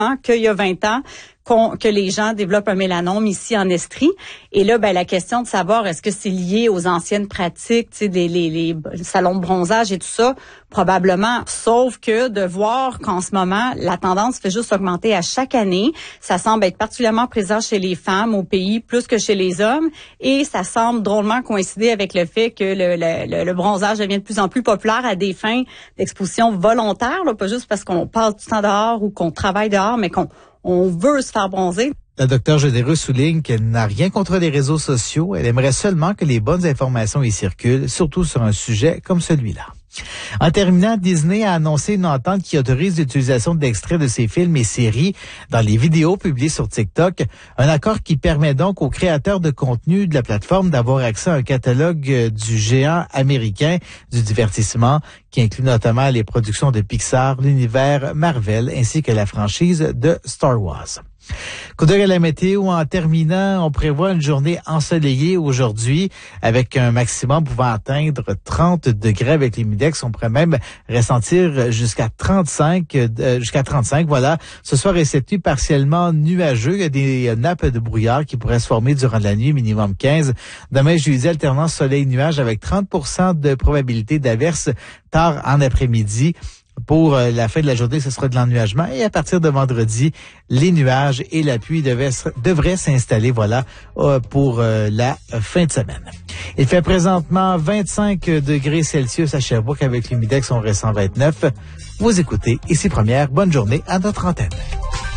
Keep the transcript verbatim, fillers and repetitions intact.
qu'il y a vingt ans qu'on, que les gens développent un mélanome ici en Estrie. Et là, ben la question de savoir est-ce que c'est lié aux anciennes pratiques, tu sais, les, les, les salons de bronzage et tout ça, probablement. Sauf que de voir qu'en ce moment, la tendance fait juste augmenter à chaque année. Ça semble être particulièrement présent chez les femmes au pays plus que chez les hommes. Et ça semble drôlement coïncider avec le fait que le, le, le bronzage devient de plus en plus populaire à des fins d'exposition volontaire, là, pas juste parce qu'on passe du temps dehors ou qu'on travaille dehors, mais qu'on on veut se faire bronzer. La docteure Généreux souligne qu'elle n'a rien contre les réseaux sociaux. Elle aimerait seulement que les bonnes informations y circulent, surtout sur un sujet comme celui-là. En terminant, Disney a annoncé une entente qui autorise l'utilisation d'extraits de ses films et séries dans les vidéos publiées sur TikTok. Un accord qui permet donc aux créateurs de contenu de la plateforme d'avoir accès à un catalogue du géant américain du divertissement qui inclut notamment les productions de Pixar, l'univers Marvel ainsi que la franchise de Star Wars. Coup d'œil à la météo en terminant, on prévoit une journée ensoleillée aujourd'hui avec un maximum pouvant atteindre trente degrés avec les Midex. On pourrait même ressentir jusqu'à trente-cinq, euh, jusqu'à trente-cinq. Voilà. Ce soir est cette nuit partiellement nuageux. Il y a des nappes de brouillard qui pourraient se former durant la nuit, minimum quinze. Demain, jeudi, alternance soleil-nuage avec trente pour cent de probabilité d'averse tard en après-midi. Pour la fin de la journée, ce sera de l'ennuagement. Et à partir de vendredi, les nuages et la pluie devaient, devraient s'installer, voilà, pour la fin de semaine. Il fait présentement vingt-cinq degrés Celsius à Sherbrooke avec l'humidex, on reste en vingt-neuf. Vous écoutez Ici Première. Bonne journée à notre antenne.